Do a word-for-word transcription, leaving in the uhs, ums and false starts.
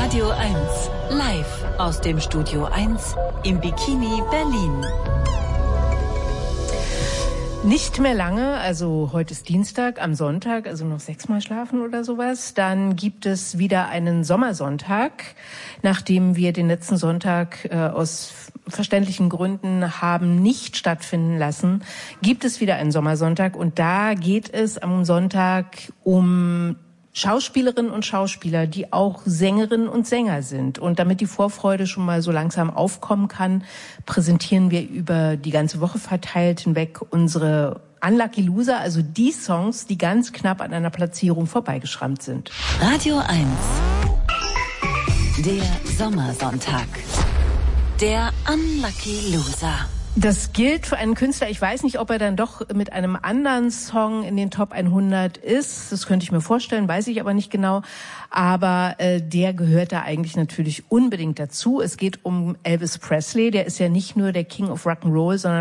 Radio eins, live aus dem Studio eins im Bikini Berlin. Nicht mehr lange, also heute ist Dienstag, am Sonntag, also noch sechsmal schlafen oder sowas. Dann gibt es wieder einen Sommersonntag, nachdem wir den letzten Sonntag äh, aus verständlichen Gründen haben nicht stattfinden lassen, gibt es wieder einen Sommersonntag. Und da geht es am Sonntag um Schauspielerinnen und Schauspieler, die auch Sängerinnen und Sänger sind. Und damit die Vorfreude schon mal so langsam aufkommen kann, präsentieren wir über die ganze Woche verteilt hinweg unsere Unlucky Loser, also die Songs, die ganz knapp an einer Platzierung vorbeigeschrammt sind. Radio eins, der Sommersonntag, der Unlucky Loser. Das gilt für einen Künstler. Ich weiß nicht, ob er dann doch mit einem anderen Song in den Top hundert ist. Das könnte ich mir vorstellen, weiß ich aber nicht genau. Aber äh, der gehört da eigentlich natürlich unbedingt dazu. Es geht um Elvis Presley. Der ist ja nicht nur der King of Rock'n'Roll, sondern